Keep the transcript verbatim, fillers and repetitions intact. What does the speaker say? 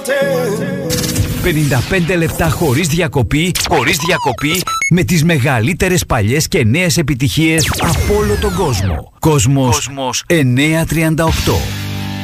πενήντα πέντε λεπτά χωρίς διακοπή, χωρίς διακοπή, με τις μεγαλύτερες παλιές και νέες επιτυχίες από όλο τον κόσμο. Κόσμος, Κόσμος εννιακόσια τριάντα οκτώ.